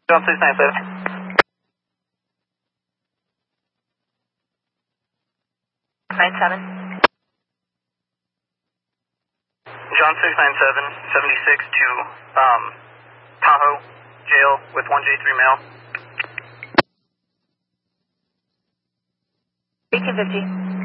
John 697. John 697, 76 to Tahoe Jail with 1J3 male. 1850.